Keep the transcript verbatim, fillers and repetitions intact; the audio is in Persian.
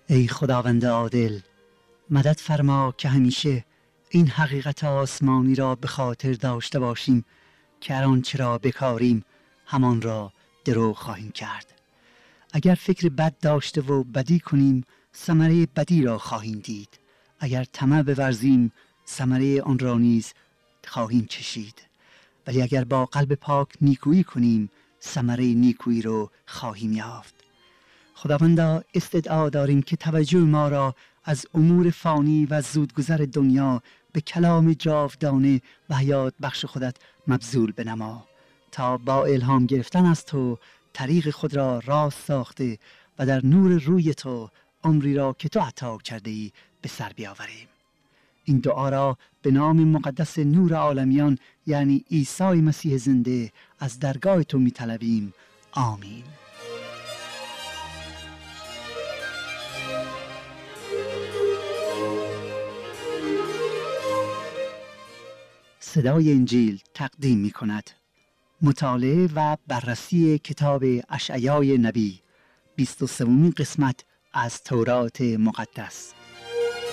ای خداوند عادل، مدد فرما که همیشه این حقیقت آسمانی را به خاطر داشته باشیم که هر آنچه را بکاریم همان را درو خواهیم کرد. اگر فکر بد داشته و بدی کنیم ثمره بدی را خواهیم دید. اگر طمع بورزیم ثمره آن را نیز خواهیم چشید. ولی اگر با قلب پاک نیکویی کنیم ثمره نیکویی را خواهیم یافت. خداوندا استدعا داریم که توجه ما را از امور فانی و زودگذر دنیا به کلام جاودانه و حیات بخش خودت مبذول بنما تا با الهام گرفتن از تو طریق خود را راست ساخته و در نور روی تو عمری را که تو عطا کرده ای به سر بیاوریم. این دعا را به نام مقدس نور عالمیان یعنی عیسی مسیح زنده از درگاه تو می طلبیم. آمین. صدای انجیل تقدیم می کند مطالعه و بررسی کتاب اشعیای نبی، بیست و سومین قسمت از تورات مقدس.